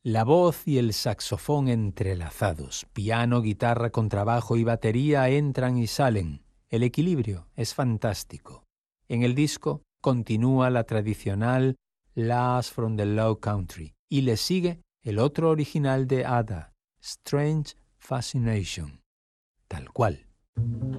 La voz y el saxofón entrelazados, piano, guitarra, contrabajo y batería entran y salen. El equilibrio es fantástico. En el disco continúa la tradicional Last from the Low Country y le sigue el otro original de Ada, Strange Fascination. Tal cual.